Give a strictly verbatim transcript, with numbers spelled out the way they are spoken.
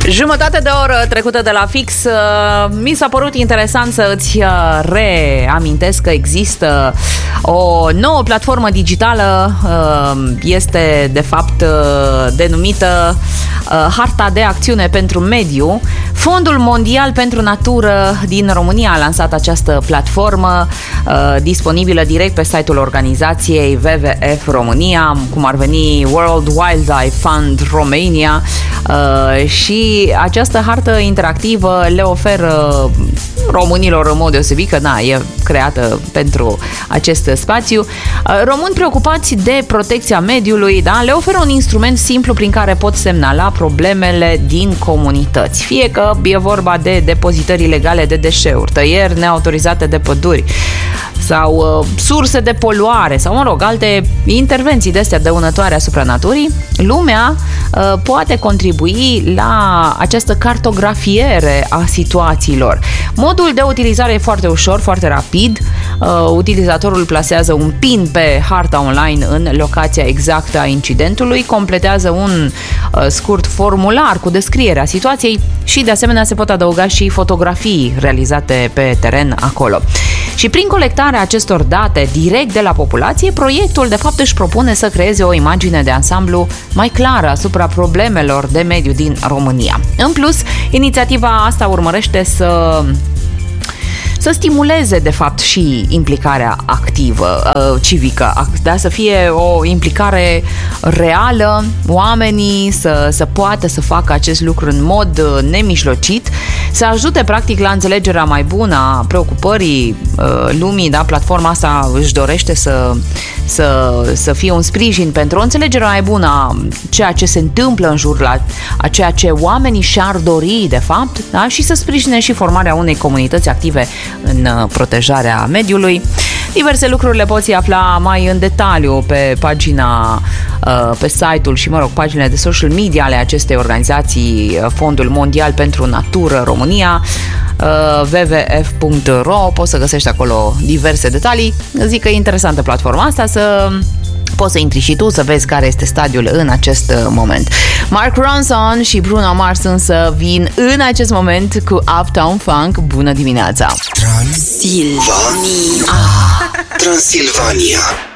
Jumătate de oră trecută de la fix. Mi s-a părut interesant să îți reamintesc că există o nouă platformă digitală. Este de fapt denumită Harta de Acțiune pentru Mediu. Fondul Mondial pentru Natură din România a lansat această platformă disponibilă direct pe site-ul organizației W W F România, cum ar veni World Wildlife Fund Romania, și această hartă interactivă le oferă românilor în mod deosebit, că na, e creată pentru acest spațiu, români preocupați de protecția mediului, da, le oferă un instrument simplu prin care pot semnala problemele din comunități. Fie că e vorba de depozitări ilegale de deșeuri, tăieri neautorizate de păduri sau uh, surse de poluare sau, mă rog, alte intervenții de astea dăunătoare asupra naturii, lumea uh, poate contribui la această cartografiere a situațiilor. Modul de utilizare e foarte ușor, foarte rapid. Uh, utilizatorul plasează un pin pe harta online în locația exactă a incidentului, completează un uh, scurt formular cu descrierea situației și, de asemenea, se pot adăuga și fotografii realizate pe teren acolo. Și prin colectarea acestor date direct de la populație, proiectul de fapt își propune să creeze o imagine de ansamblu mai clară asupra problemelor de mediu din România. În plus, inițiativa asta urmărește să să stimuleze, de fapt, și implicarea activă, civică, da? Să fie o implicare reală, oamenii să, să poată să facă acest lucru în mod nemijlocit, să ajute, practic, la înțelegerea mai bună a preocupării lumii, da? Platforma asta își dorește să, să, să fie un sprijin pentru o înțelegere mai bună a ceea ce se întâmplă în jur, la, a ceea ce oamenii și-ar dori, de fapt, da? Și să sprijine și formarea unei comunități active în protejarea mediului. Diverse lucruri le poți afla mai în detaliu pe pagina, pe site-ul și, mă rog, paginile de social media ale acestei organizații, Fondul Mondial pentru Natură România, w w f punct r o. Poți să găsești acolo diverse detalii. Zic că e interesantă platforma asta, să poți să intri și tu să vezi care este stadiul în acest moment. Mark Ronson și Bruno Mars însă vin în acest moment cu Uptown Funk. Bună dimineața! Transilvania. Transilvania.